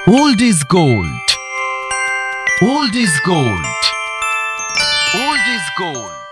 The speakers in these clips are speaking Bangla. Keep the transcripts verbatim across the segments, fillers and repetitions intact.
Old is gold. Old is gold. Old is gold.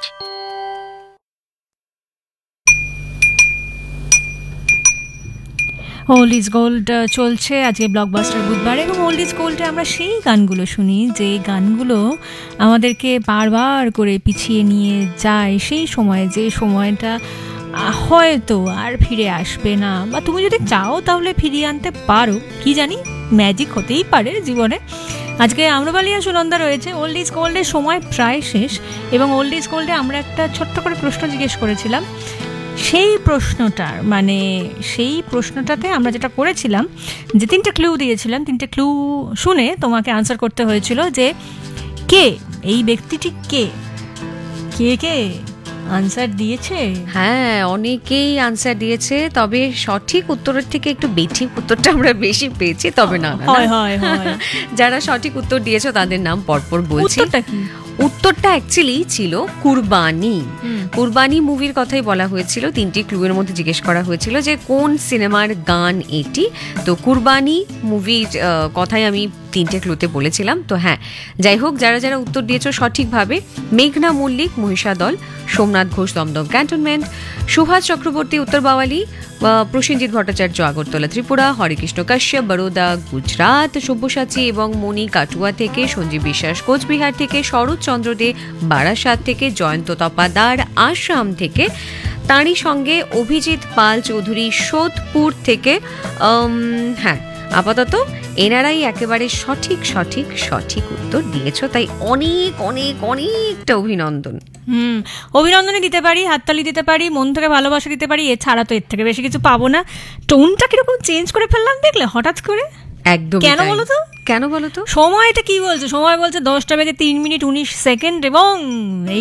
Old is gold চলছে আজকে ব্লকবাস্টার বুধবার, এবং ওল্ড ইজ গোল্ডে আমরা সেই গানগুলো শুনি যে গানগুলো আমাদেরকে বারবার করে পিছিয়ে নিয়ে যায় সেই সময়ে, যে সময়টা হয়তো আর ফিরে আসবে না, বা তুমি যদি চাও তাহলে ফিরিয়ে আনতে পারো, কি জানি, ম্যাজিক হতেই পারে জীবনে। আজকে আম্রপালি আর সুনন্দা রয়েছে। ওল্ড ইজ গোল্ডের সময় প্রায় শেষ, এবং ওল্ড ইজ গোল্ডে আমরা একটা ছোট্ট করে প্রশ্ন জিজ্ঞেস করেছিলাম। সেই প্রশ্নটার মানে সেই প্রশ্নটাতে আমরা যেটা করেছিলাম, যে তিনটে ক্লু দিয়েছিলাম, তিনটে ক্লু শুনে তোমাকে আনসার করতে হয়েছিল যে কে এই ব্যক্তিটি, কে কে কে আনসার দিয়েছে। হ্যাঁ, অনেকেই আনসার দিয়েছে, তবে সঠিক উত্তরের থেকে একটু বেঠিক উত্তরটা আমরা বেশি পেয়েছি। তবে না, হয় হয় হয় যারা সঠিক উত্তর দিয়েছো তাদের নাম পরপর বলছি। উত্তরটা কি? উত্তরটা অ্যাকচুয়ালি ছিল কুরবানি। কুরবানি মুভির কথাই বলা হয়েছিল। তিনটি ক্লুয়ের মধ্যে জিজ্ঞেস করা হয়েছিল যে কোন সিনেমার গান এটি। তো কুরবানি মুভির কথাই আমি তিনটে ক্লুতে বলেছিলাম। তো হ্যাঁ, যাই হোক, যারা যারা উত্তর দিয়েছো সঠিকভাবে, মেঘনা মল্লিক মহিষাদল, সোমনাথ ঘোষ দমদম ক্যান্টনমেন্ট, সুভাষ চক্রবর্তী উত্তর বাওয়ালি, প্রসেনজিৎ ভট্টাচার্য আগরতলা ত্রিপুরা, হরেকৃষ্ণ কাশ্যপ বরোদা গুজরাট, সব্যসাচী এবং মণি কাটুয়া থেকে, সঞ্জীব বিশ্বাস কোচবিহার থেকে, শরৎচন্দ্র দে বারাসাত থেকে, জয়ন্ত তপাদার আসাম থেকে, তাঁরই সঙ্গে অভিজিৎ পাল চৌধুরী সোদপুর থেকে। হ্যাঁ, আপাতত এনারাই একেবারে সঠিক সঠিক সঠিক উত্তর দিয়েছ, তাই অনেক অনেক অনেকটা অভিনন্দন। হুম অভিনন্দনই দিতে পারি, হাততালি দিতে পারি, মন থেকে ভালোবাসা দিতে পারি, এছাড়া তো এর থেকে বেশি কিছু পাবো না। টোনটা কিরকম চেঞ্জ করে ফেললাম দেখলে হঠাৎ করে। একদম। কেন বলো তো? কেন বলো তো? সময়টা কি বলছে? সময় বলছে দশটা বেজে তিন মিনিট উনিশ সেকেন্ড, এবং